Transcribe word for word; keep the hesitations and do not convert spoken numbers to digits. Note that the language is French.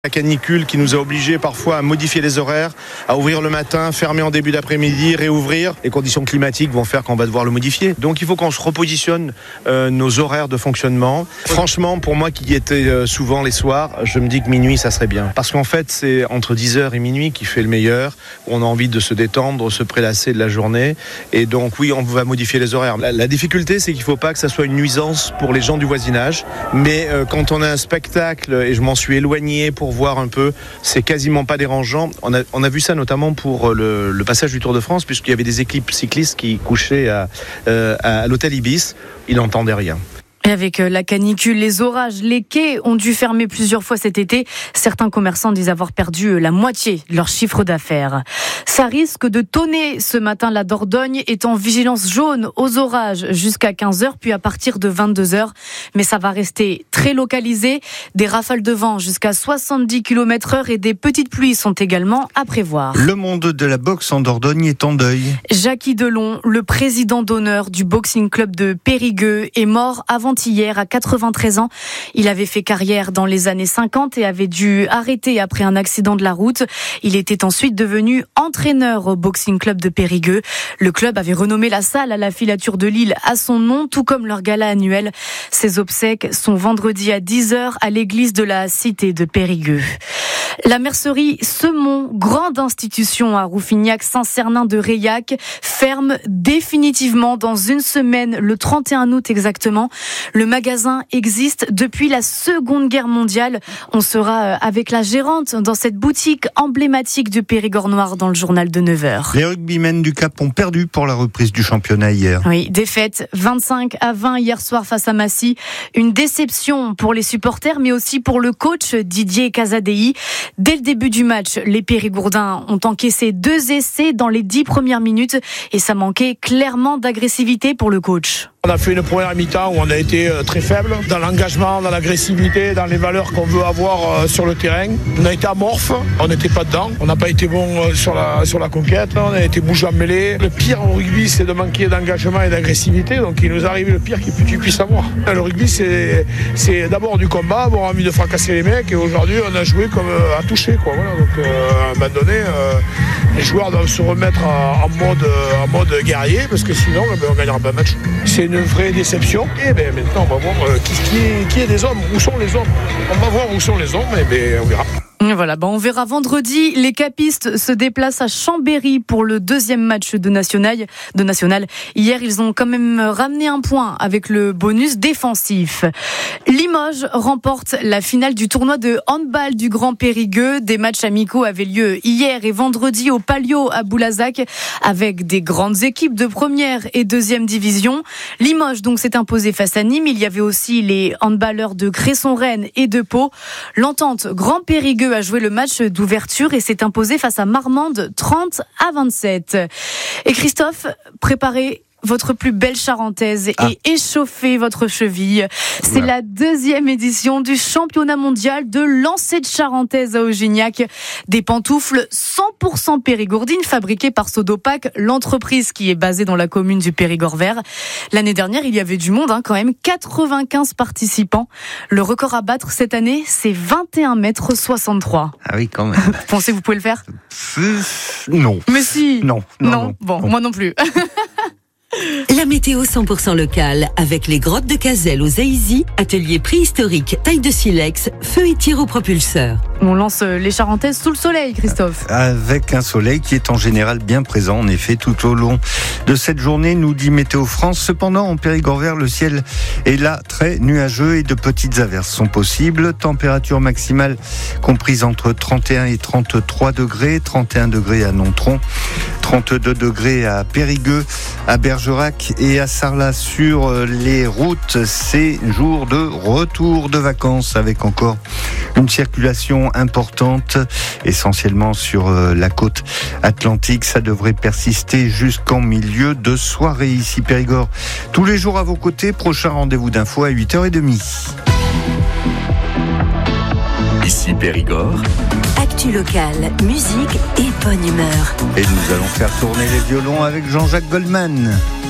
La canicule qui nous a obligés parfois à modifier les horaires, à ouvrir le matin, fermer en début d'après-midi, réouvrir. Les conditions climatiques vont faire qu'on va devoir le modifier. Donc il faut qu'on se repositionne euh, nos horaires de fonctionnement. Franchement, pour moi qui y étais euh, souvent les soirs, je me dis que minuit ça serait bien. Parce qu'en fait c'est entre dix heures et minuit qui fait le meilleur. On a envie de se détendre, se prélasser de la journée. Et donc oui, on va modifier les horaires. La, la difficulté c'est qu'il ne faut pas que ça soit une nuisance pour les gens du voisinage. Mais euh, quand on a un spectacle, et je m'en suis éloigné pour voir un peu, c'est quasiment pas dérangeant. On a, on a vu ça notamment pour le, le passage du Tour de France, puisqu'il y avait des équipes cyclistes qui couchaient à, euh, à l'hôtel Ibis. Ils n'entendaient rien. Et avec la canicule, les orages, les quais ont dû fermer plusieurs fois cet été. Certains commerçants disent avoir perdu la moitié de leur chiffre d'affaires. Ça risque de tonner ce matin. La Dordogne est en vigilance jaune aux orages jusqu'à quinze heures, puis à partir de vingt-deux heures. Mais ça va rester très localisé. Des rafales de vent jusqu'à soixante-dix kilomètres heure et des petites pluies sont également à prévoir. Le monde de la boxe en Dordogne est en deuil. Jackie Delon, le président d'honneur du Boxing Club de Périgueux, est mort avant hier à quatre-vingt-treize ans. Il avait fait carrière dans les années cinquante et avait dû arrêter après un accident de la route. Il était ensuite devenu entraîneur au Boxing Club de Périgueux. Le club avait renommé la salle à la Filature de Lille à son nom, tout comme leur gala annuel. Ses obsèques sont vendredi à dix heures à l'église de la Cité de Périgueux. La mercerie Semon, grande institution à Rouffignac-Saint-Cernin de Reillac, ferme définitivement dans une semaine, le trente et un août exactement. Le magasin existe depuis la Seconde Guerre mondiale. On sera avec la gérante dans cette boutique emblématique du Périgord noir dans le journal de neuf heures. Les rugbymen du Cap ont perdu pour la reprise du championnat hier. Oui, défaite vingt-cinq à vingt hier soir face à Massy. Une déception pour les supporters, mais aussi pour le coach Didier Casadei. Dès le début du match, les Périgourdins ont encaissé deux essais dans les dix premières minutes et ça manquait clairement d'agressivité pour le coach. On a fait une première mi-temps où on a été très faible dans l'engagement, dans l'agressivité, dans les valeurs qu'on veut avoir sur le terrain. On a été amorphe, on n'était pas dedans, on n'a pas été bon sur la, sur la conquête, on a été bouge en mêlée. Le pire au rugby, c'est de manquer d'engagement et d'agressivité, donc il nous arrive le pire que tu puisses avoir. Le rugby, c'est, c'est d'abord du combat, avoir envie de fracasser les mecs, et aujourd'hui, on a joué comme à toucher, quoi. Voilà, donc euh, à un moment donné, euh, les joueurs doivent se remettre en, en, mode, en mode guerrier, parce que sinon, ben, on ne gagnera pas le match. C'est une vraie déception. Et ben maintenant, on va voir euh, qui, qui, est, qui est des hommes, où sont les hommes. On va voir où sont les hommes, et ben, on verra. Voilà, ben on verra vendredi. Les capistes se déplacent à Chambéry pour le deuxième match de national. De national. Hier, ils ont quand même ramené un point avec le bonus défensif. Limoges remporte la finale du tournoi de handball du Grand Périgueux. Des matchs amicaux avaient lieu hier et vendredi au Palio à Boulazac avec des grandes équipes de première et deuxième division. Limoges donc s'est imposé face à Nîmes. Il y avait aussi les handballeurs de Cresson-Rennes et de Pau. L'entente Grand Périgueux a joué le match d'ouverture et s'est imposé face à Marmande trente à vingt-sept. Et Christophe, préparez votre plus belle charentaise et ah. échauffez votre cheville. C'est ouais. la deuxième édition du championnat mondial de lancer de charentaise à Augignac. Des pantoufles cent pour cent périgourdines fabriquées par Sodopac, l'entreprise qui est basée dans la commune du Périgord vert. L'année dernière, il y avait du monde, hein, quand même, quatre-vingt-quinze participants. Le record à battre cette année, c'est vingt et un mètres soixante-trois. Ah oui, quand même. Vous pensez que vous pouvez le faire ? Non. Mais si. Non. Non. non, non bon, non. moi non plus. La météo cent pour cent locale, avec les grottes de Cazelles aux Aïzy, atelier préhistorique, taille de silex, feu et tir au propulseur. On lance les charentaises sous le soleil, Christophe. Avec un soleil qui est en général bien présent, en effet, tout au long de cette journée, nous dit Météo France. Cependant, en Périgord vert, le ciel est là très nuageux et de petites averses sont possibles. Température maximale comprise entre trente et un et trente-trois degrés, trente et un degrés à Nontron, trente-deux degrés à Périgueux, à Bergerac et à Sarlat. Sur les routes, c'est jour de retour de vacances avec encore une circulation importante, essentiellement sur la côte atlantique. Ça devrait persister jusqu'en milieu de soirée ici Périgord. Tous les jours à vos côtés, prochain rendez-vous d'info à huit heures trente. Ici Périgord. Actu locale, musique et bonne humeur. Et nous allons faire tourner les violons avec Jean-Jacques Goldman.